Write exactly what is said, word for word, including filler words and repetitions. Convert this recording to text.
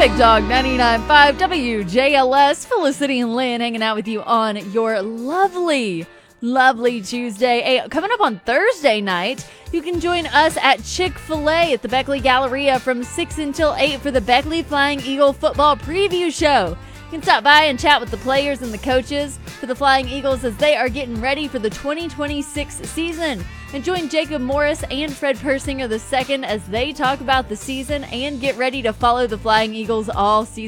Big Dog ninety-nine point five W J L S. Felicity and Lynn hanging out with you on your lovely, lovely Tuesday. Hey, coming up on Thursday night, you can join us at Chick-fil-A at the Beckley Galleria from six until eight for the Beckley Flying Eagle football preview show. You can stop by and chat with the players and the coaches for the Flying Eagles as they are getting ready for the twenty twenty-six season. And join Jacob Morris and Fred Persinger the second as they talk about the season and get ready to follow the Flying Eagles all season.